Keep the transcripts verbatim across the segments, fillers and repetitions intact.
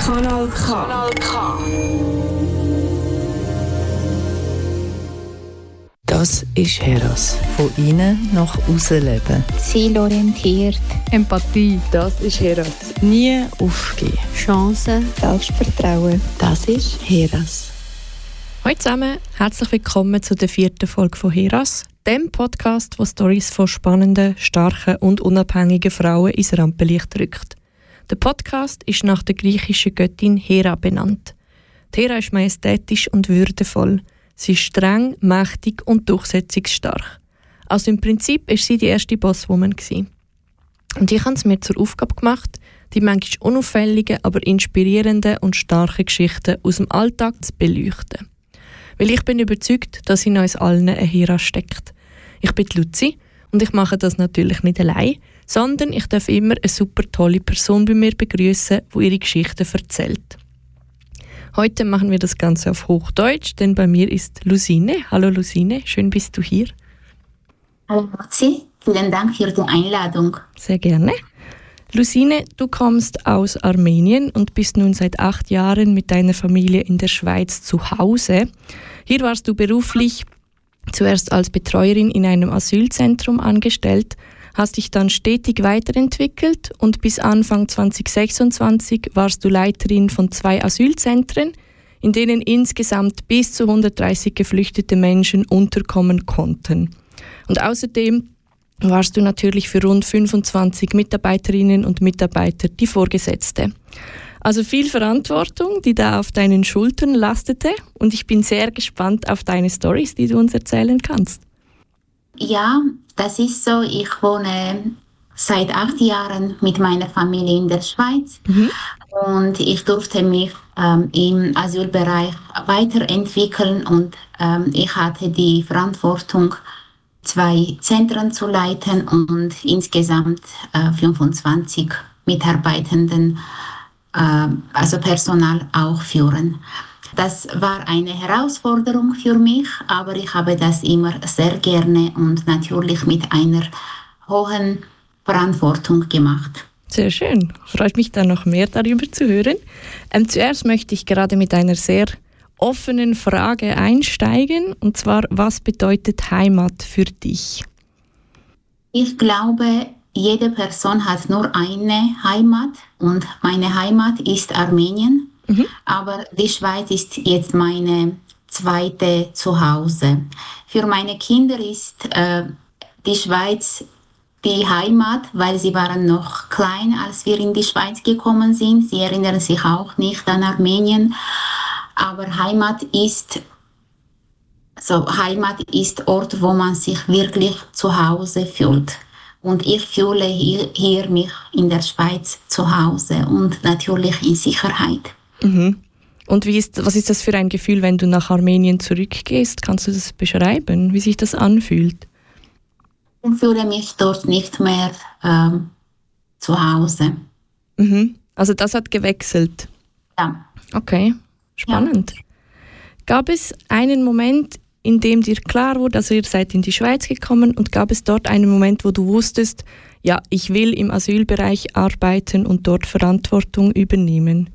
Kanal K. Kanal K. Das ist Heras. Von innen nach außen leben. Zielorientiert. Empathie. Das ist Heras. Nie aufgeben. Chancen. Selbstvertrauen. Das ist Heras. Hallo zusammen, herzlich willkommen zu der vierten Folge von Heras, dem Podcast, der Storys von spannenden, starken und unabhängigen Frauen ins Rampenlicht rückt. Der Podcast ist nach der griechischen Göttin Hera benannt. Die Hera ist majestätisch und würdevoll. Sie ist streng, mächtig und durchsetzungsstark. Also im Prinzip war sie die erste Bosswoman gewesen. Und ich habe es mir zur Aufgabe gemacht, die manchmal unauffälligen, aber inspirierenden und starken Geschichten aus dem Alltag zu beleuchten. Weil ich bin überzeugt, dass in uns allen eine Hera steckt. Ich bin Luzi und ich mache das natürlich nicht allein, sondern ich darf immer eine super tolle Person bei mir begrüßen, die ihre Geschichten erzählt. Heute machen wir das Ganze auf Hochdeutsch, denn bei mir ist Lusine. Hallo Lusine, schön bist du hier. Hallo Luzi, vielen Dank für die Einladung. Sehr gerne. Lusine, du kommst aus Armenien und bist nun seit acht Jahren mit deiner Familie in der Schweiz zu Hause. Hier warst du beruflich zuerst als Betreuerin in einem Asylzentrum angestellt, hast dich dann stetig weiterentwickelt und bis Anfang zwanzig sechsundzwanzig warst du Leiterin von zwei Asylzentren, in denen insgesamt bis zu hundertdreißig geflüchtete Menschen unterkommen konnten. Und außerdem warst du natürlich für rund fünfundzwanzig Mitarbeiterinnen und Mitarbeiter die Vorgesetzte. Also viel Verantwortung, die da auf deinen Schultern lastete, und ich bin sehr gespannt auf deine Storys, die du uns erzählen kannst. Ja, das ist so. Ich wohne seit acht Jahren mit meiner Familie in der Schweiz mhm. und ich durfte mich ähm, im Asylbereich weiterentwickeln und ähm, ich hatte die Verantwortung, zwei Zentren zu leiten und insgesamt äh, fünfundzwanzig Mitarbeitenden, äh, also Personal auch führen. Das war eine Herausforderung für mich, aber ich habe das immer sehr gerne und natürlich mit einer hohen Verantwortung gemacht. Sehr schön. Freut mich dann noch mehr darüber zu hören. Ähm, zuerst möchte ich gerade mit einer sehr offenen Frage einsteigen, und zwar, was bedeutet Heimat für dich? Ich glaube, jede Person hat nur eine Heimat und meine Heimat ist Armenien. Mhm. Aber die Schweiz ist jetzt meine zweite Zuhause. Für meine Kinder ist äh, die Schweiz die Heimat, weil sie waren noch klein, als wir in die Schweiz gekommen sind. Sie erinnern sich auch nicht an Armenien. Aber Heimat ist, so Heimat ist Ort, wo man sich wirklich zu Hause fühlt. Und ich fühle hier, hier mich in der Schweiz zu Hause und natürlich in Sicherheit. Mhm. Und wie ist, was ist das für ein Gefühl, wenn du nach Armenien zurückgehst? Kannst du das beschreiben, wie sich das anfühlt? Ich fühle mich dort nicht mehr ähm, zu Hause. Mhm. Also das hat gewechselt? Ja. Okay, spannend. Ja. Gab es einen Moment, in dem dir klar wurde, also ihr seid in die Schweiz gekommen, und gab es dort einen Moment, wo du wusstest, ja, ich will im Asylbereich arbeiten und dort Verantwortung übernehmen?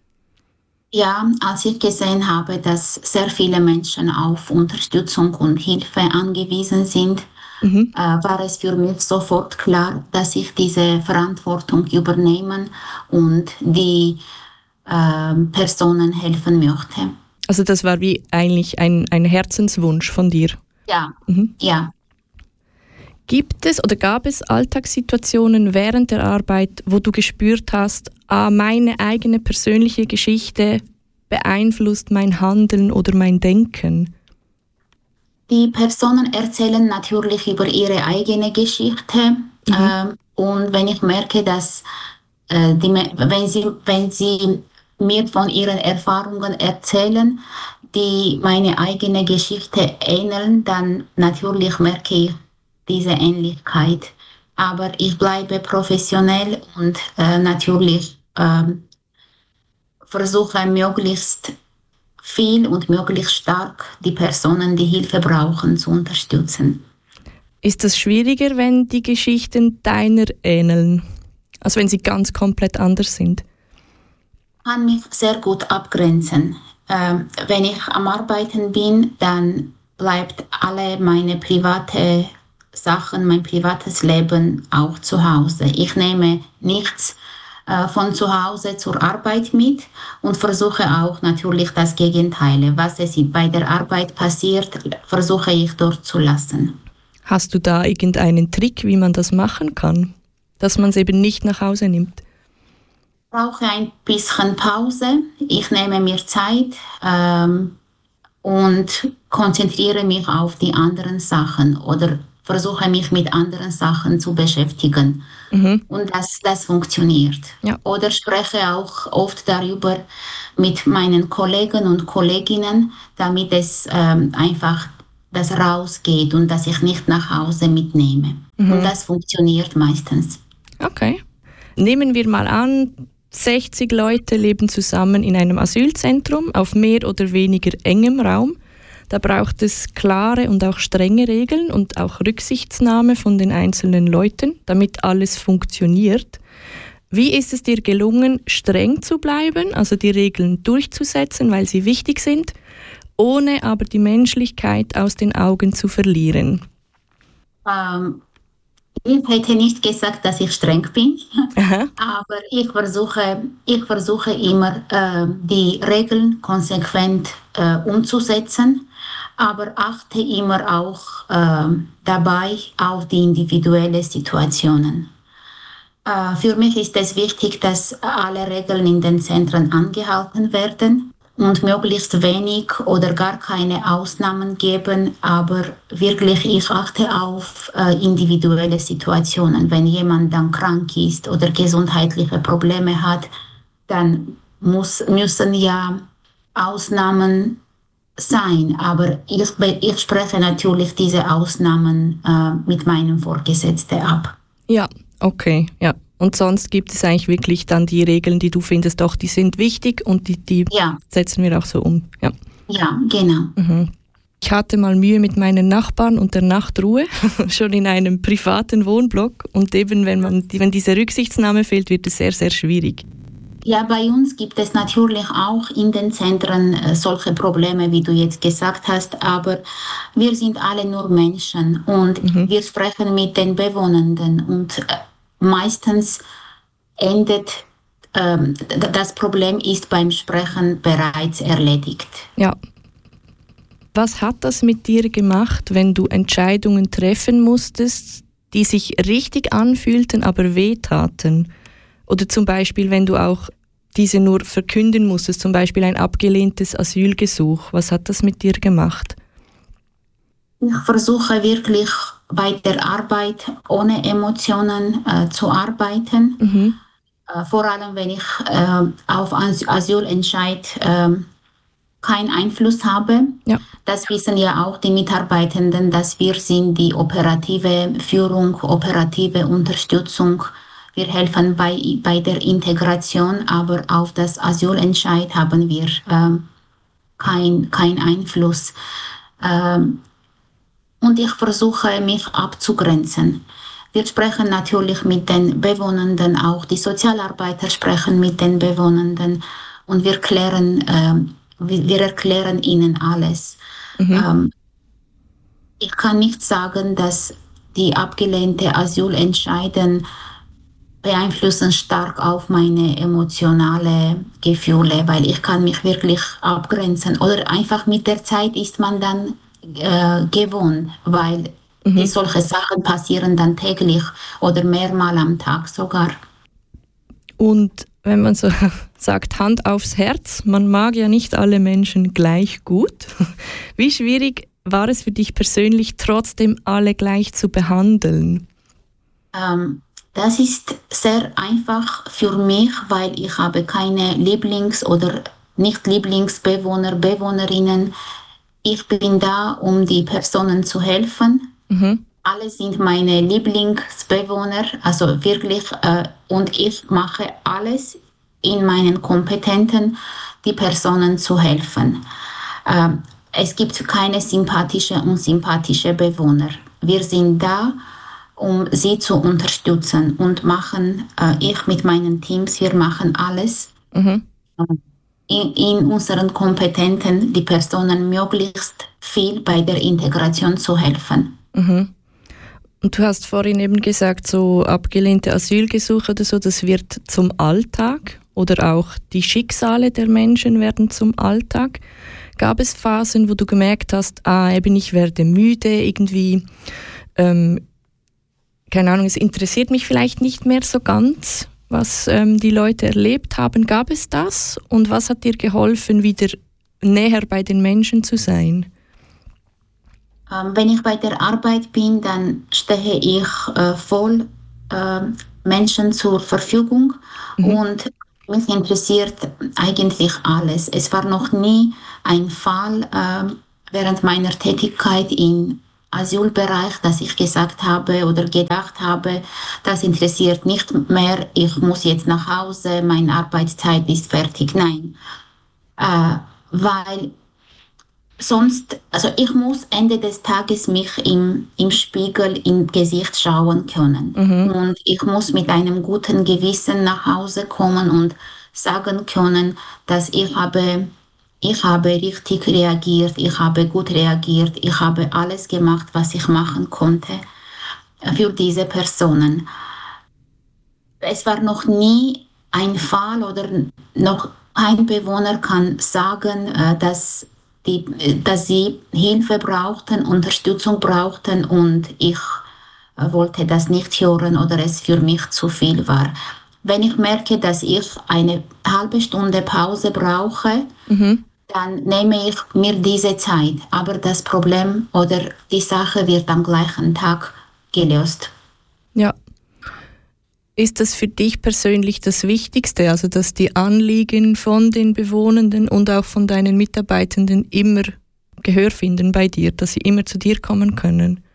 Ja, als ich gesehen habe, dass sehr viele Menschen auf Unterstützung und Hilfe angewiesen sind, mhm. äh, war es für mich sofort klar, dass ich diese Verantwortung übernehmen und die äh, Personen helfen möchte. Also das war wie eigentlich ein, ein Herzenswunsch von dir? Ja, mhm. ja. Gibt es oder gab es Alltagssituationen während der Arbeit, wo du gespürt hast, ah, meine eigene persönliche Geschichte beeinflusst mein Handeln oder mein Denken? Die Personen erzählen natürlich über ihre eigene Geschichte. Mhm. Ähm, und wenn ich merke, dass äh, die, wenn, sie, wenn sie mir von ihren Erfahrungen erzählen, die meine eigene Geschichte ähneln, dann natürlich merke ich diese Ähnlichkeit. Aber ich bleibe professionell und äh, natürlich äh, versuche möglichst viel und möglichst stark die Personen, die Hilfe brauchen, zu unterstützen. Ist das schwieriger, wenn die Geschichten deiner ähneln, als wenn sie ganz komplett anders sind? kann mich sehr gut abgrenzen. Ähm, wenn ich am Arbeiten bin, dann bleibt alle meine private Sachen, mein privates Leben auch zu Hause. Ich nehme nichts äh, von zu Hause zur Arbeit mit und versuche auch natürlich das Gegenteil. Was es bei der Arbeit passiert, versuche ich dort zu lassen. Hast du da irgendeinen Trick, wie man das machen kann, dass man es eben nicht nach Hause nimmt? Ich brauche ein bisschen Pause. Ich nehme mir Zeit ähm, und konzentriere mich auf die anderen Sachen oder versuche mich mit anderen Sachen zu beschäftigen. Mhm. Und das, das funktioniert. Ja. Oder spreche auch oft darüber mit meinen Kollegen und Kolleginnen, damit es ähm, einfach das rausgeht und dass ich nicht nach Hause mitnehme. Mhm. Und das funktioniert meistens. Okay. Nehmen wir mal an, sechzig Leute leben zusammen in einem Asylzentrum auf mehr oder weniger engem Raum. Da braucht es klare und auch strenge Regeln und auch Rücksichtnahme von den einzelnen Leuten, damit alles funktioniert. Wie ist es dir gelungen, streng zu bleiben, also die Regeln durchzusetzen, weil sie wichtig sind, ohne aber die Menschlichkeit aus den Augen zu verlieren? Ähm, ich hätte nicht gesagt, dass ich streng bin, Aha. aber ich versuche, ich versuche immer, äh, die Regeln konsequent äh, umzusetzen, aber achte immer auch äh, dabei auf die individuellen Situationen. Äh, für mich ist es wichtig, dass alle Regeln in den Zentren angehalten werden und möglichst wenig oder gar keine Ausnahmen geben, aber wirklich ich achte auf äh, individuelle Situationen. Wenn jemand dann krank ist oder gesundheitliche Probleme hat, dann muss, müssen ja Ausnahmen sein, aber ich, ich spreche natürlich diese Ausnahmen äh, mit meinem Vorgesetzten ab. Ja, okay, ja. Und sonst gibt es eigentlich wirklich dann die Regeln, die du findest, doch, die sind wichtig und die, die ja. setzen wir auch so um. Ja, ja genau. Mhm. Ich hatte mal Mühe mit meinen Nachbarn und der Nachtruhe, schon in einem privaten Wohnblock. Und eben, wenn, man, wenn diese Rücksichtnahme fehlt, wird es sehr, sehr schwierig. Ja, bei uns gibt es natürlich auch in den Zentren äh, solche Probleme, wie du jetzt gesagt hast, aber wir sind alle nur Menschen und mhm. wir sprechen mit den Bewohnenden und äh, meistens endet ähm, das Problem ist beim Sprechen bereits erledigt. Ja. Was hat das mit dir gemacht, wenn du Entscheidungen treffen musstest, die sich richtig anfühlten, aber wehtaten? Oder zum Beispiel, wenn du auch diese nur verkünden musstest, zum Beispiel ein abgelehntes Asylgesuch. Was hat das mit dir gemacht? Ich versuche wirklich bei der Arbeit ohne Emotionen äh, zu arbeiten. Mhm. Äh, vor allem, wenn ich äh, auf As- Asylentscheid äh, keinen Einfluss habe. Ja. Das wissen ja auch die Mitarbeitenden, dass wir sind die operative Führung, operative Unterstützung. Wir helfen bei, bei der Integration, aber auf das Asylentscheid haben wir äh, keinen kein Einfluss. Ähm, Und ich versuche, mich abzugrenzen. Wir sprechen natürlich mit den Bewohnenden, auch die Sozialarbeiter sprechen mit den Bewohnenden und wir, klären, äh, wir erklären ihnen alles. Mhm. Ähm, ich kann nicht sagen, dass die abgelehnte Asylentscheiden beeinflussen stark auf meine emotionalen Gefühle, weil ich kann mich wirklich abgrenzen. Oder einfach mit der Zeit ist man dann Äh, gewohnt, weil mhm. die solche Sachen passieren dann täglich oder mehrmal am Tag sogar. Und wenn man so sagt, Hand aufs Herz, man mag ja nicht alle Menschen gleich gut. Wie schwierig war es für dich persönlich, trotzdem alle gleich zu behandeln? Ähm, das ist sehr einfach für mich, weil ich habe keine Lieblings- oder Nicht-Lieblingsbewohner, Bewohnerinnen. Ich bin da, um die Personen zu helfen. Mhm. Alle sind meine Lieblingsbewohner, also wirklich. Äh, und ich mache alles in meinen Kompetenten, die Personen zu helfen. Äh, es gibt keine sympathische und unsympathische Bewohner. Wir sind da, um sie zu unterstützen und machen, äh, ich mit meinen Teams, wir machen alles, mhm. in, in unseren Kompetenten die Personen möglichst viel bei der Integration zu helfen. Mhm. Und du hast vorhin eben gesagt, so abgelehnte Asylgesuche oder so, das wird zum Alltag oder auch die Schicksale der Menschen werden zum Alltag. Gab es Phasen, wo du gemerkt hast, ah, eben ich werde müde, irgendwie, ähm, keine Ahnung, es interessiert mich vielleicht nicht mehr so ganz, was ähm, die Leute erlebt haben. Gab es das? Und was hat dir geholfen, wieder näher bei den Menschen zu sein? Wenn ich bei der Arbeit bin, dann stehe ich äh, voll äh, Menschen zur Verfügung mhm. und mich interessiert eigentlich alles. Es war noch nie ein Fall äh, während meiner Tätigkeit im Asylbereich, dass ich gesagt habe oder gedacht habe, das interessiert nicht mehr, ich muss jetzt nach Hause, meine Arbeitszeit ist fertig. Nein, äh, weil sonst, also ich muss Ende des Tages mich im, im Spiegel im Gesicht schauen können. Mhm. Und ich muss mit einem guten Gewissen nach Hause kommen und sagen können, dass ich habe, ich habe richtig reagiert, ich habe gut reagiert, ich habe alles gemacht, was ich machen konnte für diese Personen. Es war noch nie ein Fall oder noch ein Bewohner kann sagen, dass Die, dass sie Hilfe brauchten, Unterstützung brauchten und ich äh, wollte das nicht hören oder es für mich zu viel war. Wenn ich merke, dass ich eine halbe Stunde Pause brauche, mhm. dann nehme ich mir diese Zeit. Aber das Problem oder die Sache wird am gleichen Tag gelöst. Ja. Ist das für dich persönlich das Wichtigste, also dass die Anliegen von den Bewohnenden und auch von deinen Mitarbeitenden immer Gehör finden bei dir, dass sie immer zu dir kommen können?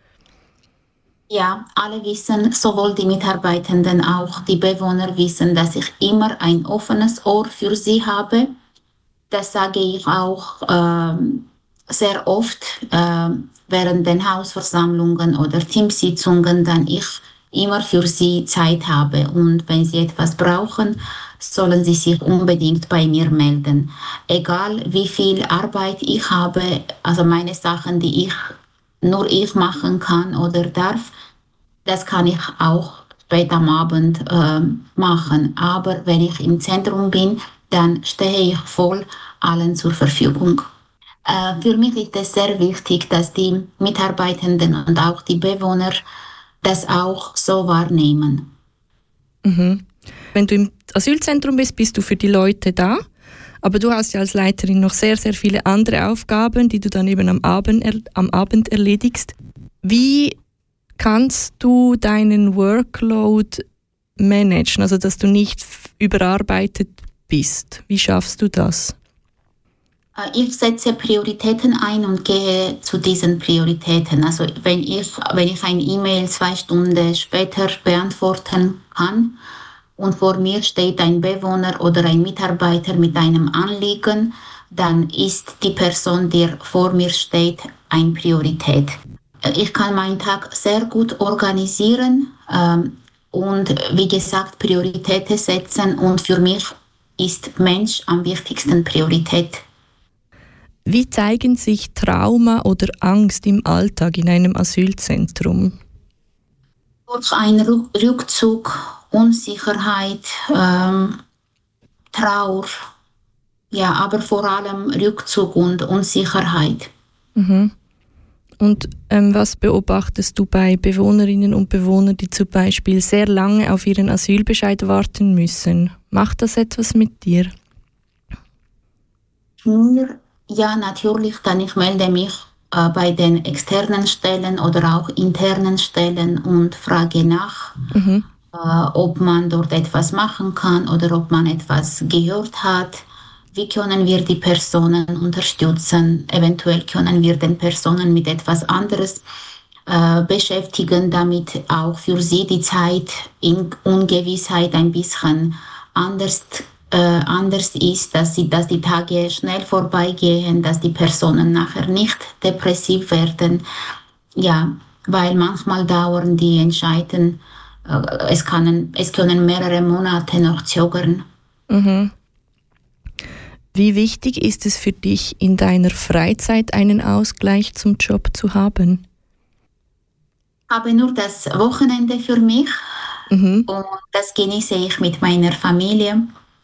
Ja, alle wissen, sowohl die Mitarbeitenden auch die Bewohner wissen, dass ich immer ein offenes Ohr für sie habe. Das sage ich auch äh, sehr oft äh, während den Hausversammlungen oder Teamsitzungen, dann ich immer für sie Zeit habe und wenn sie etwas brauchen, sollen sie sich unbedingt bei mir melden. Egal wie viel Arbeit ich habe, also meine Sachen, die ich nur ich machen kann oder darf, das kann ich auch spät am Abend äh, machen. Aber wenn ich im Zentrum bin, dann stehe ich voll allen zur Verfügung. Äh, für mich ist es sehr wichtig, dass die Mitarbeitenden und auch die Bewohner das auch so wahrnehmen. Mhm. Wenn du im Asylzentrum bist, bist du für die Leute da, aber du hast ja als Leiterin noch sehr, sehr viele andere Aufgaben, die du dann eben am Abend, er, am Abend erledigst. Wie kannst du deinen Workload managen, also dass du nicht überarbeitet bist? Wie schaffst du das? Ich setze Prioritäten ein und gehe zu diesen Prioritäten. Also wenn ich, wenn ich ein E-Mail zwei Stunden später beantworten kann und vor mir steht ein Bewohner oder ein Mitarbeiter mit einem Anliegen, dann ist die Person, die vor mir steht, eine Priorität. Ich kann meinen Tag sehr gut organisieren ähm, und wie gesagt Prioritäten setzen und für mich ist Mensch am wichtigsten Priorität. Wie zeigen sich Trauma oder Angst im Alltag in einem Asylzentrum? Durch einen Rückzug, Unsicherheit, ähm, Trauer, ja, aber vor allem Rückzug und Unsicherheit. Mhm. Und ähm, was beobachtest du bei Bewohnerinnen und Bewohnern, die zum Beispiel sehr lange auf ihren Asylbescheid warten müssen? Macht das etwas mit dir? Mir Ja, natürlich, dann ich melde mich äh, bei den externen Stellen oder auch internen Stellen und frage nach, mhm. äh, ob man dort etwas machen kann oder ob man etwas gehört hat. Wie können wir die Personen unterstützen? Eventuell können wir den Personen mit etwas anderes äh, beschäftigen, damit auch für sie die Zeit in Ungewissheit ein bisschen anders Äh, anders ist, dass, sie, dass die Tage schnell vorbeigehen, dass die Personen nachher nicht depressiv werden. Ja, weil manchmal dauern die Entscheidungen, äh, es, kann, es können mehrere Monate noch zögern. Mhm. Wie wichtig ist es für dich, in deiner Freizeit einen Ausgleich zum Job zu haben? Ich habe nur das Wochenende für mich Mhm. und das genieße ich mit meiner Familie.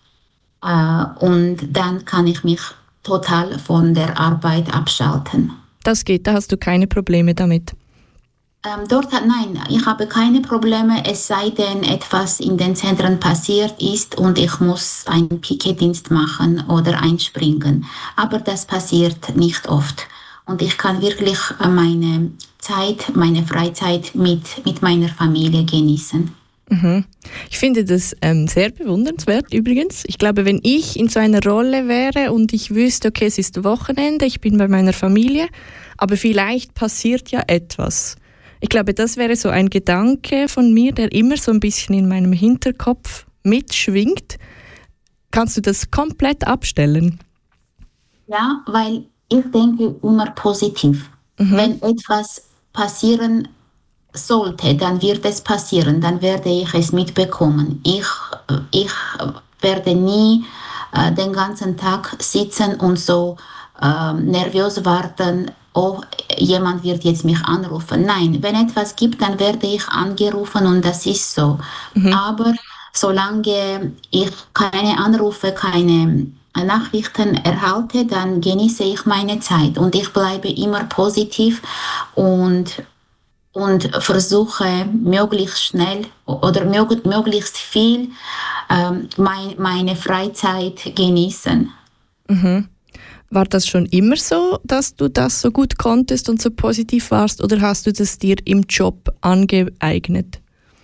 Äh, und dann kann ich mich total von der Arbeit abschalten. Das geht, da hast du keine Probleme damit. Ähm, dort hat, nein, ich habe keine Probleme, es sei denn, etwas in den Zentren passiert ist und ich muss einen Piketdienst machen oder einspringen. Aber das passiert nicht oft. Und ich kann wirklich meine Zeit, meine Freizeit mit, mit meiner Familie genießen. Mhm. Ich finde das ähm, sehr bewundernswert übrigens. Ich glaube, wenn ich in so einer Rolle wäre und ich wüsste, okay, es ist Wochenende, ich bin bei meiner Familie, aber vielleicht passiert ja etwas. Ich glaube, das wäre so ein Gedanke von mir, der immer so ein bisschen in meinem Hinterkopf mitschwingt. Kannst du das komplett abstellen? Ja, weil ich denke immer positiv. Mhm. Wenn etwas passieren sollte, dann wird es passieren, dann werde ich es mitbekommen. Ich, ich werde nie äh, den ganzen Tag sitzen und so äh, nervös warten, oh, jemand wird jetzt mich anrufen. Nein, wenn etwas gibt, dann werde ich angerufen und das ist so. Mhm. Aber solange ich keine Anrufe, keine Nachrichten erhalte, dann genieße ich meine Zeit und ich bleibe immer positiv und und versuche möglichst schnell oder mög- möglichst viel ähm, mein, meine Freizeit genießen. Mhm. War das schon immer so, dass du das so gut konntest und so positiv warst, oder hast du das dir im Job angeeignet?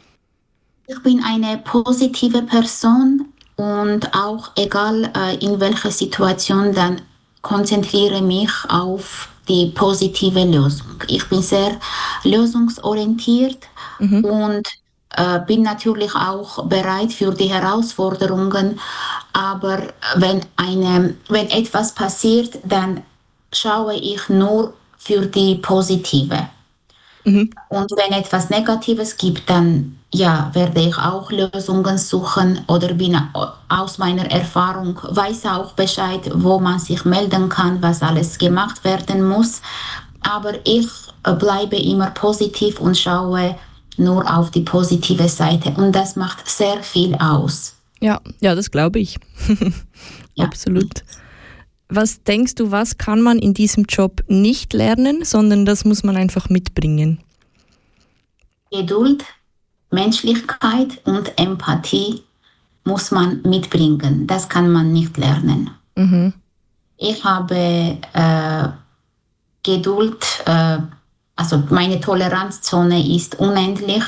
Ich bin eine positive Person und auch egal äh, in welcher Situation, dann konzentriere mich auf die positive Lösung. Ich bin sehr lösungsorientiert Mhm. und äh, bin natürlich auch bereit für die Herausforderungen. Aber wenn, eine, wenn etwas passiert, dann schaue ich nur für die positive. Mhm. Und wenn etwas Negatives gibt, dann ja, werde ich auch Lösungen suchen oder bin aus meiner Erfahrung, weiß auch Bescheid, wo man sich melden kann, was alles gemacht werden muss. Aber ich bleibe immer positiv und schaue nur auf die positive Seite. Und das macht sehr viel aus. Ja, ja, das glaube ich. Ja. Absolut. Was denkst du, was kann man in diesem Job nicht lernen, sondern das muss man einfach mitbringen? Geduld, Menschlichkeit und Empathie muss man mitbringen. Das kann man nicht lernen. Mhm. Ich habe äh, Geduld, äh, also meine Toleranzzone ist unendlich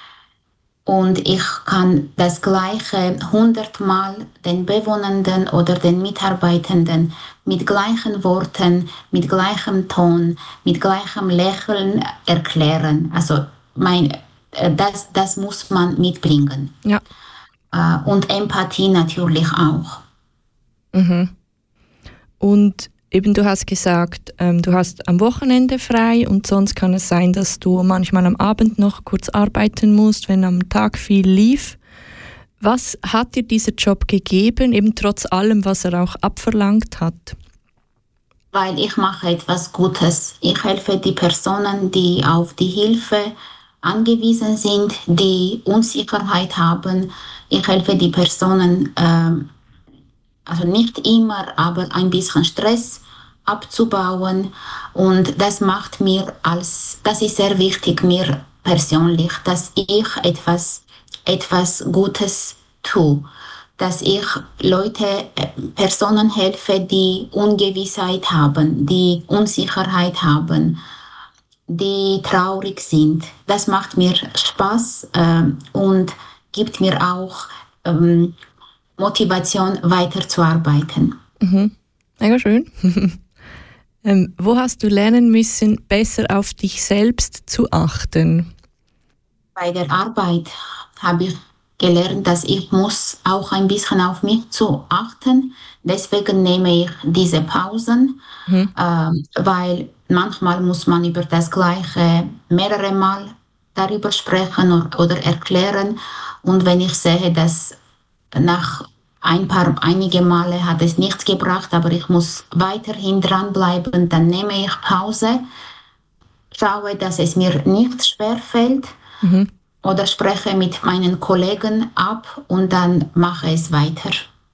und ich kann das Gleiche hundertmal den Bewohnenden oder den Mitarbeitenden mit gleichen Worten, mit gleichem Ton, mit gleichem Lächeln erklären. Also mein, äh, das, das muss man mitbringen. Ja. Äh, und Empathie natürlich auch. Mhm. Und eben, du hast gesagt, ähm, du hast am Wochenende frei und sonst kann es sein, dass du manchmal am Abend noch kurz arbeiten musst, wenn am Tag viel lief. Was hat dir dieser Job gegeben, eben trotz allem, was er auch abverlangt hat? Weil ich mache etwas Gutes. Ich helfe die Personen, die auf die Hilfe angewiesen sind, die Unsicherheit haben. Ich helfe die Personen, ähm, also nicht immer, aber ein bisschen Stress abzubauen. Und das macht mir als, das ist sehr wichtig mir persönlich, dass ich etwas, etwas Gutes tue. Dass ich Leute, äh, Personen helfe, die Ungewissheit haben, die Unsicherheit haben, die traurig sind. Das macht mir Spaß äh, und gibt mir auch ähm, Motivation, weiterzuarbeiten. Mhm. Mega schön. ähm, wo hast du lernen müssen, besser auf dich selbst zu achten? Bei der Arbeit habe ich gelernt, dass ich muss auch ein bisschen auf mich zu achten. Deswegen nehme ich diese Pausen, Mhm. ähm, weil manchmal muss man über das Gleiche mehrere Mal darüber sprechen oder, oder erklären. Und wenn ich sehe, dass nach ein paar, einige Male hat es nichts gebracht, aber ich muss weiterhin dranbleiben. Dann nehme ich Pause, schaue, dass es mir nicht schwerfällt Mhm. oder spreche mit meinen Kollegen ab und dann mache es weiter.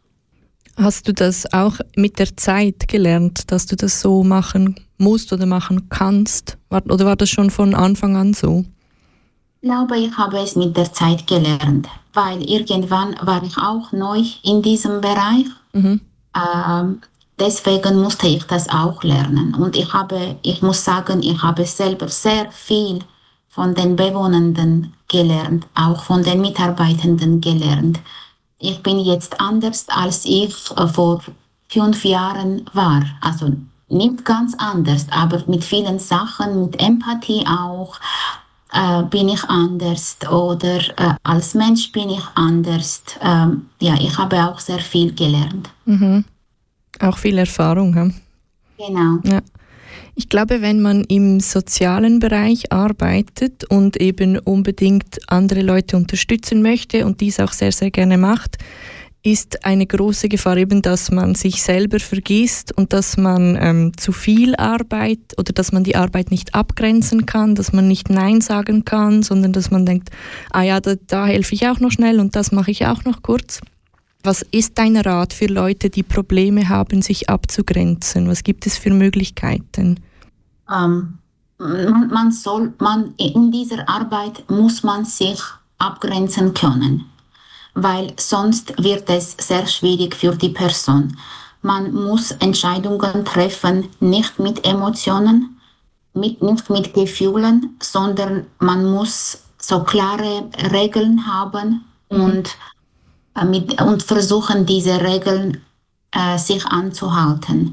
Hast du das auch mit der Zeit gelernt, dass du das so machen musst oder machen kannst? War, oder war das schon von Anfang an so? Ich glaube, ich habe es mit der Zeit gelernt, weil irgendwann war ich auch neu in diesem Bereich. Mhm. Ähm, deswegen musste ich das auch lernen. Und ich habe, ich muss sagen, ich habe selber sehr viel von den Bewohnenden gelernt, auch von den Mitarbeitenden gelernt. Ich bin jetzt anders, als ich äh, vor fünf Jahren war. Also nicht ganz anders, aber mit vielen Sachen, mit Empathie auch, äh, bin ich anders oder äh, als Mensch bin ich anders. Ähm, ja, ich habe auch sehr viel gelernt. Mhm. Auch viel Erfahrung. Ja? Genau. Ja. Ich glaube, wenn man im sozialen Bereich arbeitet und eben unbedingt andere Leute unterstützen möchte und dies auch sehr, sehr gerne macht, ist eine große Gefahr eben, dass man sich selber vergisst und dass man ähm, zu viel Arbeit oder dass man die Arbeit nicht abgrenzen kann, dass man nicht Nein sagen kann, sondern dass man denkt, ah ja, da, da helfe ich auch noch schnell und das mache ich auch noch kurz. Was ist dein Rat für Leute, die Probleme haben, sich abzugrenzen? Was gibt es für Möglichkeiten? Ähm, man, man soll, man, in dieser Arbeit muss man sich abgrenzen können, weil sonst wird es sehr schwierig für die Person. Man muss Entscheidungen treffen, nicht mit Emotionen, mit, nicht mit Gefühlen, sondern man muss so klare Regeln haben und, äh, mit, und versuchen, diese Regeln äh, sich anzuhalten.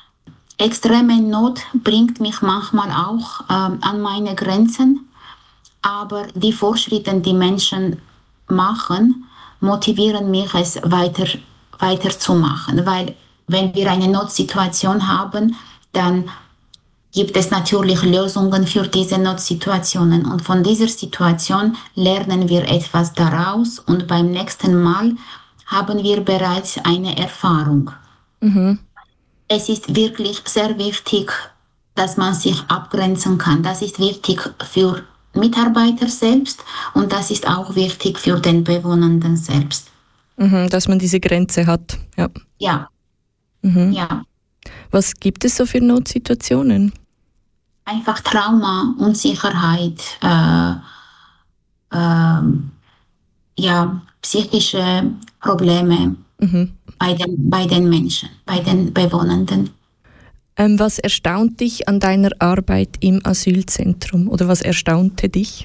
Extreme Not bringt mich manchmal auch ähm, an meine Grenzen, aber die Fortschritte, die Menschen machen, motivieren mich, es weiter, weiterzumachen. Weil wenn wir eine Notsituation haben, dann gibt es natürlich Lösungen für diese Notsituationen. Und von dieser Situation lernen wir etwas daraus und beim nächsten Mal haben wir bereits eine Erfahrung. Mhm. Es ist wirklich sehr wichtig, dass man sich abgrenzen kann. Das ist wichtig für Mitarbeiter selbst und das ist auch wichtig für den Bewohnenden selbst. Mhm, dass man diese Grenze hat. Ja. Ja, Mhm. ja. Was gibt es so für Notsituationen? Einfach Trauma, Unsicherheit, äh, äh, ja, psychische Probleme Mhm. bei den, bei den Menschen, bei den Bewohnenden. Ähm, was erstaunt dich an deiner Arbeit im Asylzentrum oder was erstaunte dich?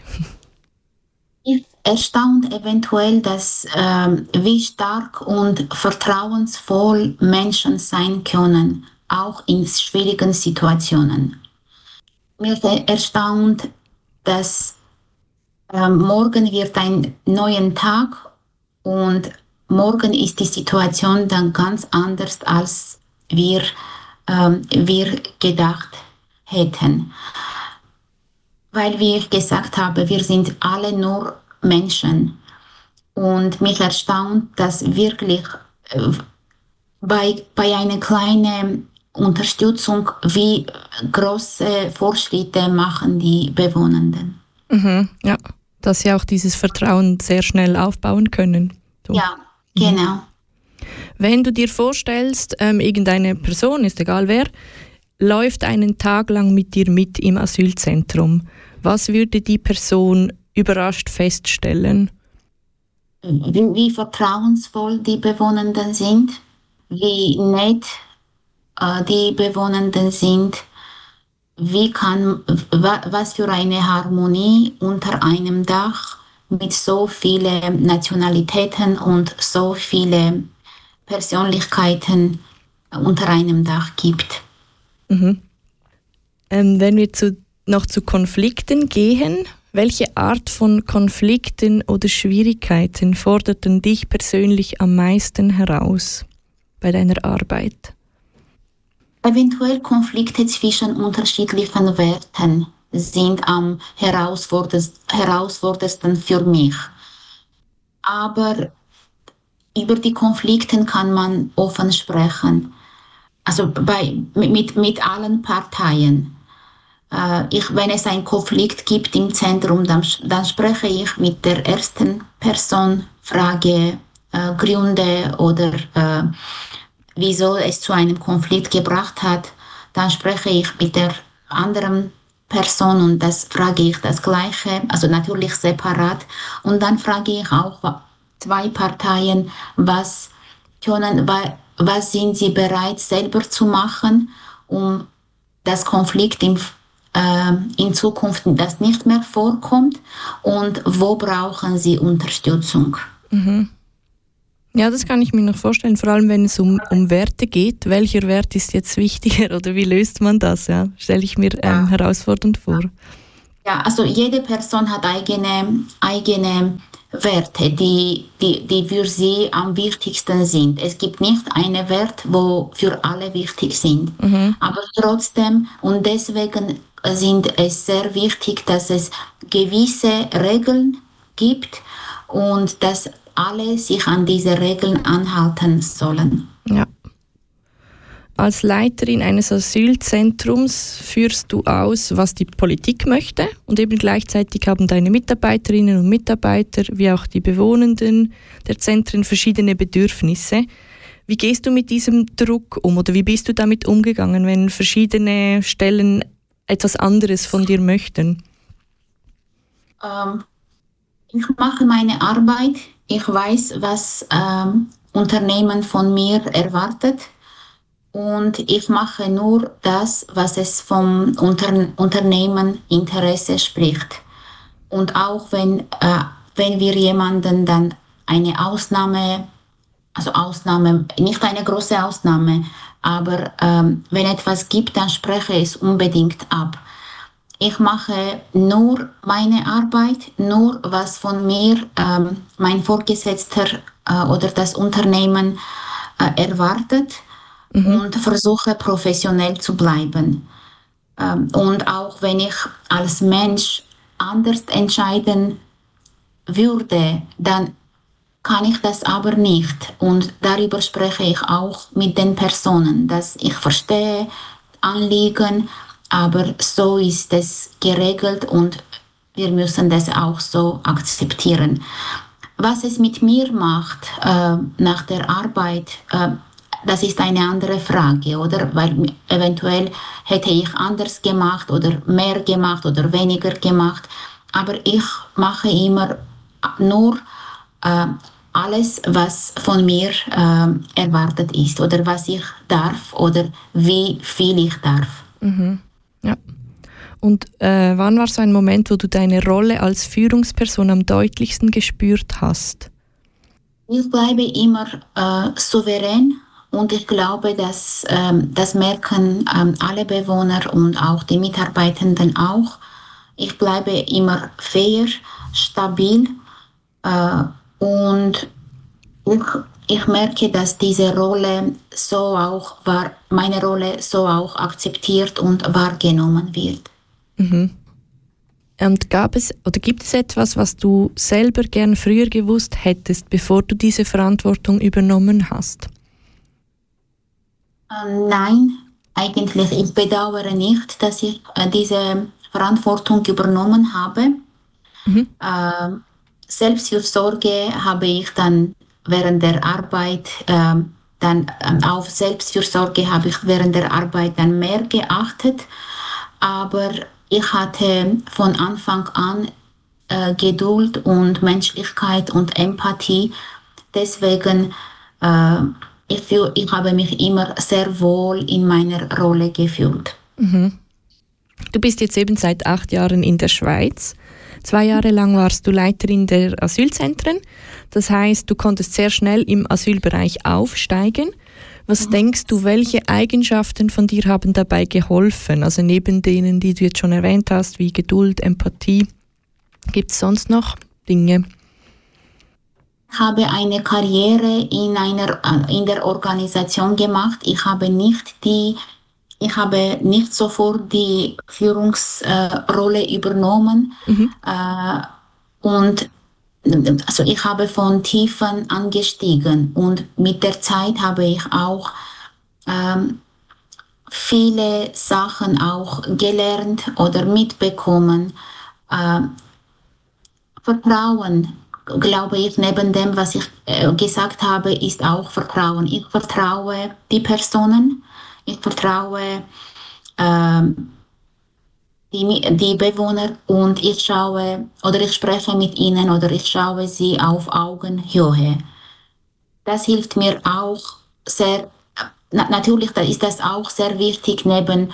Ich erstaunt eventuell, dass ähm, wie stark und vertrauensvoll Menschen sein können, auch in schwierigen Situationen. Mir erstaunt, dass ähm, morgen wird ein neuer Tag und morgen ist die Situation dann ganz anders, als wir, ähm, wir gedacht hätten. Weil, wie ich gesagt habe, wir sind alle nur Menschen. Und mich erstaunt, dass wirklich äh, bei, bei einer kleinen Unterstützung, wie große Fortschritte machen die Bewohnenden. Mhm. Ja, dass sie auch dieses Vertrauen sehr schnell aufbauen können. So. Ja, genau. Wenn du dir vorstellst, ähm, irgendeine Person, ist egal wer, läuft einen Tag lang mit dir mit im Asylzentrum, was würde die Person überrascht feststellen? Wie, wie vertrauensvoll die Bewohnenden sind, wie nett äh, die Bewohnenden sind, wie kann, wa, was für eine Harmonie unter einem Dach mit so vielen Nationalitäten und so vielen Persönlichkeiten unter einem Dach gibt. Mhm. Ähm, wenn wir zu, noch zu Konflikten gehen, welche Art von Konflikten oder Schwierigkeiten forderten dich persönlich am meisten heraus bei deiner Arbeit? Eventuell Konflikte zwischen unterschiedlichen Werten sind am herausforderndsten für mich. Aber über die Konflikte kann man offen sprechen. Also bei, mit, mit allen Parteien. Äh, ich, wenn es einen Konflikt gibt im Zentrum, dann, dann spreche ich mit der ersten Person, frage äh, Gründe oder äh, wieso es zu einem Konflikt gebracht hat. Dann spreche ich mit der anderen Person und das frage ich das Gleiche, also natürlich separat. Und dann frage ich auch zwei Parteien, was können, was sind sie bereit selber zu machen, um das Konflikt im, äh, in Zukunft das nicht mehr vorkommt und wo brauchen sie Unterstützung. Mhm. Ja, das kann ich mir noch vorstellen, vor allem wenn es um, um Werte geht. Welcher Wert ist jetzt wichtiger oder wie löst man das? Ja, stelle ich mir ähm, ja. herausfordernd vor. Ja, also jede Person hat eigene, eigene Werte, die, die, die für sie am wichtigsten sind. Es gibt nicht einen Wert, wo für alle wichtig sind. Mhm. Aber trotzdem, und deswegen sind es sehr wichtig, dass es gewisse Regeln gibt und dass alle sich an diese Regeln anhalten sollen. Ja. Als Leiterin eines Asylzentrums führst du aus, was die Politik möchte, und eben gleichzeitig haben deine Mitarbeiterinnen und Mitarbeiter wie auch die Bewohnenden der Zentren verschiedene Bedürfnisse. Wie gehst du mit diesem Druck um oder wie bist du damit umgegangen, wenn verschiedene Stellen etwas anderes von dir möchten? Ähm, ich mache meine Arbeit. Ich weiß, was ähm, Unternehmen von mir erwartet. Und ich mache nur das, was es vom Unter- Unternehmen Interesse spricht. Und auch wenn, äh, wenn wir jemanden dann eine Ausnahme, also Ausnahme, nicht eine große Ausnahme, aber ähm, wenn etwas gibt, dann spreche ich es unbedingt ab. Ich mache nur meine Arbeit, nur was von mir ähm, mein Vorgesetzter äh, oder das Unternehmen äh, erwartet. Mhm. Und versuche professionell zu bleiben. Ähm, und auch wenn ich als Mensch anders entscheiden würde, dann kann ich das aber nicht. Und darüber spreche ich auch mit den Personen, dass ich verstehe Anliegen, aber so ist es geregelt und wir müssen das auch so akzeptieren. Was es mit mir macht äh, nach der Arbeit, äh, das ist eine andere Frage, oder? Weil eventuell hätte ich anders gemacht oder mehr gemacht oder weniger gemacht. Aber ich mache immer nur äh, alles, was von mir äh, erwartet ist oder was ich darf oder wie viel ich darf. Mhm. Ja. Und äh, wann war so ein Moment, wo du deine Rolle als Führungsperson am deutlichsten gespürt hast? Ich bleibe immer äh, souverän. Und ich glaube, dass, ähm, das merken ähm, alle Bewohner und auch die Mitarbeitenden auch. Ich bleibe immer fair, stabil äh, und ich, ich merke, dass diese Rolle so auch war, meine Rolle so auch akzeptiert und wahrgenommen wird. Mhm. Und gab es oder gibt es etwas, was du selber gern früher gewusst hättest, bevor du diese Verantwortung übernommen hast? Nein, eigentlich, ich bedauere nicht, dass ich äh, diese Verantwortung übernommen habe. Mhm. Äh, Selbstfürsorge habe ich dann während der Arbeit, äh, dann äh, auf Selbstfürsorge habe ich während der Arbeit dann mehr geachtet. Aber ich hatte von Anfang an äh, Geduld und Menschlichkeit und Empathie. Deswegen äh, Ich, fühl, ich habe mich immer sehr wohl in meiner Rolle gefühlt. Mhm. Du bist jetzt eben seit acht Jahren in der Schweiz. Zwei Jahre lang warst du Leiterin der Asylzentren. Das heißt, du konntest sehr schnell im Asylbereich aufsteigen. Was mhm. denkst du, welche Eigenschaften von dir haben dabei geholfen? Also neben denen, die du jetzt schon erwähnt hast, wie Geduld, Empathie. Gibt es sonst noch Dinge? Ich habe eine Karriere in, einer, in der Organisation gemacht. Ich habe nicht, die, ich habe nicht sofort die Führungsrolle äh, übernommen. Mhm. Äh, und also ich habe von Tiefen angestiegen und mit der Zeit habe ich auch ähm, viele Sachen auch gelernt oder mitbekommen. Äh, Vertrauen, glaube ich, neben dem, was ich äh, gesagt habe, ist auch Vertrauen. Ich vertraue die Personen, ich vertraue äh, die, die Bewohner und ich schaue oder ich spreche mit ihnen oder ich schaue sie auf Augenhöhe. Das hilft mir auch sehr, na, natürlich ist das auch sehr wichtig neben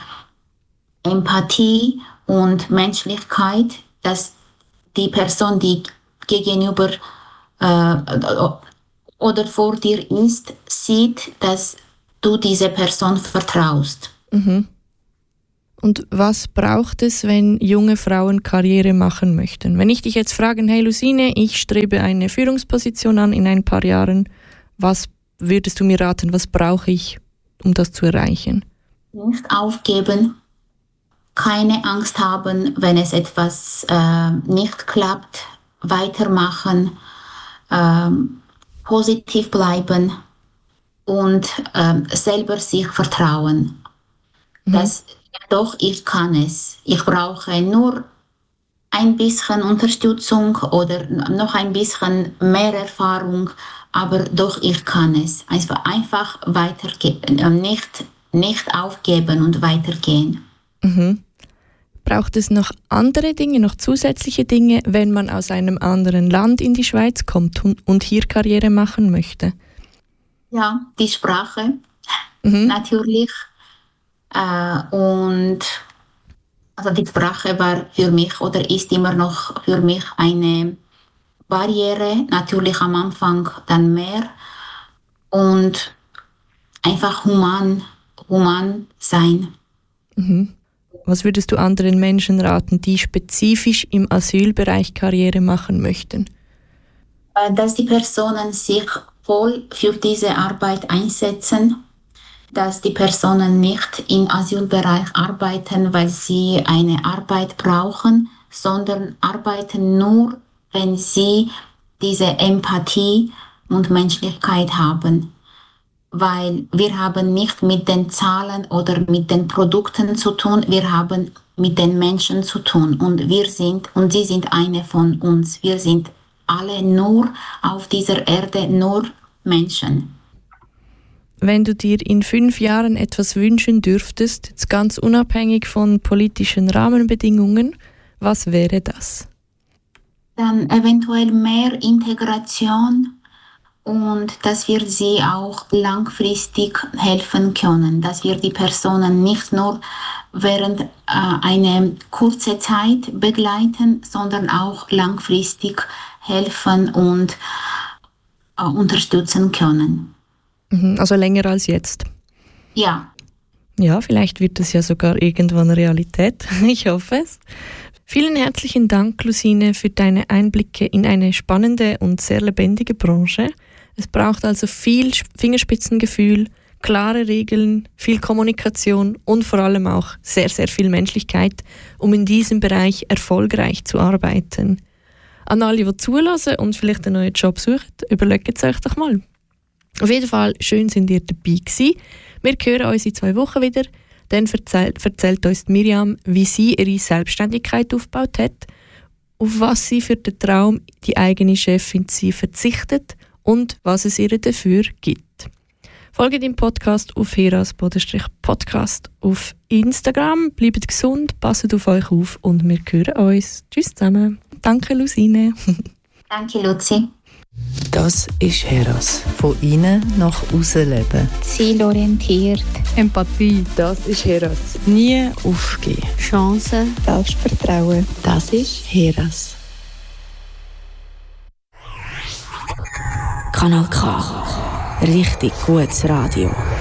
Empathie und Menschlichkeit, dass die Person, die gegenüber äh, oder vor dir ist, sieht, dass du dieser Person vertraust. Mhm. Und was braucht es, wenn junge Frauen Karriere machen möchten? Wenn ich dich jetzt frage, hey Lucine, ich strebe eine Führungsposition an in ein paar Jahren, was würdest du mir raten, was brauche ich, um das zu erreichen? Nicht aufgeben, keine Angst haben, wenn es etwas äh, nicht klappt, weitermachen, äh, positiv bleiben und äh, selber sich vertrauen. Mhm. Das, doch, ich kann es. Ich brauche nur ein bisschen Unterstützung oder noch ein bisschen mehr Erfahrung, aber doch, ich kann es. Also einfach weitergehen, nicht, nicht aufgeben und weitergehen. Mhm. Braucht es noch andere Dinge, noch zusätzliche Dinge, wenn man aus einem anderen Land in die Schweiz kommt und hier Karriere machen möchte? Ja, die Sprache, mhm. natürlich. Äh, und also die Sprache war für mich oder ist immer noch für mich eine Barriere, natürlich am Anfang dann mehr. Und einfach human, human sein. Mhm. Was würdest du anderen Menschen raten, die spezifisch im Asylbereich Karriere machen möchten? Dass die Personen sich voll für diese Arbeit einsetzen, dass die Personen nicht im Asylbereich arbeiten, weil sie eine Arbeit brauchen, sondern arbeiten nur, wenn sie diese Empathie und Menschlichkeit haben. Weil wir haben nicht mit den Zahlen oder mit den Produkten zu tun, wir haben mit den Menschen zu tun und wir sind und sie sind eine von uns. Wir sind alle nur auf dieser Erde, nur Menschen. Wenn du dir in fünf Jahren etwas wünschen dürftest, jetzt ganz unabhängig von politischen Rahmenbedingungen, was wäre das? Dann eventuell mehr Integration und dass wir sie auch langfristig helfen können, dass wir die Personen nicht nur während äh, einer kurzen Zeit begleiten, sondern auch langfristig helfen und äh, unterstützen können. Also länger als jetzt? Ja. Ja, vielleicht wird es ja sogar irgendwann Realität. Ich hoffe es. Vielen herzlichen Dank, Lucine, für deine Einblicke in eine spannende und sehr lebendige Branche. Es braucht also viel Fingerspitzengefühl, klare Regeln, viel Kommunikation und vor allem auch sehr, sehr viel Menschlichkeit, um in diesem Bereich erfolgreich zu arbeiten. An alle, die zulassen und vielleicht einen neuen Job suchen, überlegt es euch doch mal. Auf jeden Fall, schön sind ihr dabei gewesen. Wir hören uns in zwei Wochen wieder. Dann erzählt, erzählt uns Miriam, wie sie ihre Selbstständigkeit aufgebaut hat, auf was sie für den Traum, die eigene Chefin zu sein, verzichtet und was es ihr dafür gibt. Folgt dem Podcast auf heras-podcast auf Instagram. Bleibt gesund, passt auf euch auf und wir hören uns. Tschüss zusammen. Danke, Lucine. Danke, Luzi. Das ist Heras. Von innen nach außen leben. Zielorientiert. Empathie. Das ist Heras. Nie aufgeben. Chancen. Selbstvertrauen. Das ist Heras. Kanal K. Richtig gutes Radio.